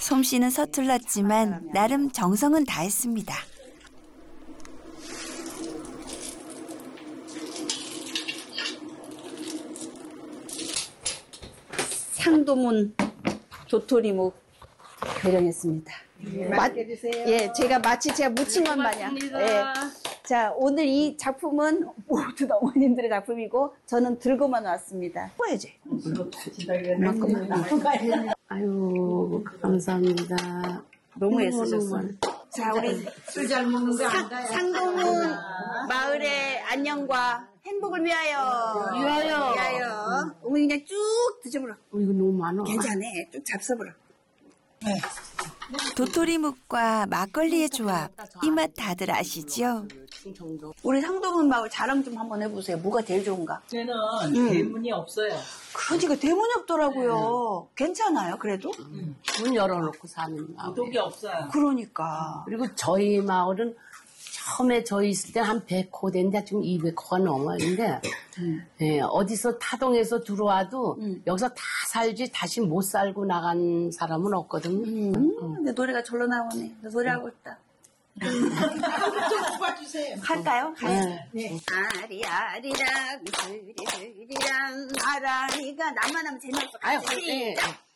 솜씨는 서툴렀지만 나름 정성은 다했습니다. 상도문 도토리묵 교령했습니다. 예, 제가 마치 제가 묻힌 것 마냥. 예. 자, 오늘 이 작품은 모두 어머님들의 작품이고 저는 들고만 왔습니다. 보여야지. 아유, 감사합니다. 너무 애쓰셨어요. 자, 우리 술 잘 먹는 거 안다. 상도문 마을의 안녕과 행복을 위하여. 위하여. 어머니 그냥 쭉 드셔보라. 이거 너무 많아. 괜찮아. 쭉 잡숴보라. 네. 도토리묵과 막걸리의 조합, 이 맛 다들 아시죠? 우리 상도문 마을 자랑 좀 한번 해보세요. 뭐가 제일 좋은가? 저는 대문이 없어요. 그러니까 대문이 없더라고요. 괜찮아요, 그래도? 문 열어놓고 사는 마을. 독이 없어요. 그러니까. 그리고 저희 마을은 처음에 저희 있을 때 한 100호 됐는데 지금 200호가 넘어요. 근데 예, 어디서 타동에서 들어와도 여기서 다 살지 다시 못 살고 나간 사람은 없거든요. 내 노래가 절로 나오네. 나 노래하고 있다. 좀 뽑아주세요. 할까요? 네. 아리아리랑 스리스리랑 아라리가 나만 하면 재미없어. 아유, 시작.